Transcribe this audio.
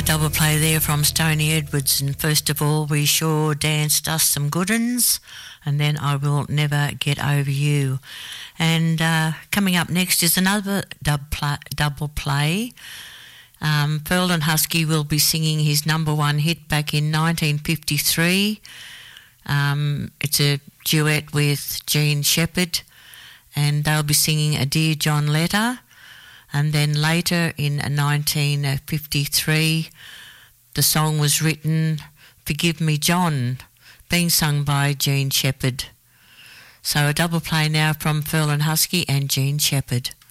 Double play there from Stoney Edwards, and first of all we sure danced us some good uns, and then I Will Never Get Over You. And coming up next is another double play. Pearl and Husky will be singing his number one hit back in 1953. It's a duet with Jean Shepherd, and they'll be singing A Dear John Letter. And then later in 1953, the song was written, Forgive Me John, being sung by Jean Shepherd. So a double play now from Pearl and Husky and Jean Shepherd.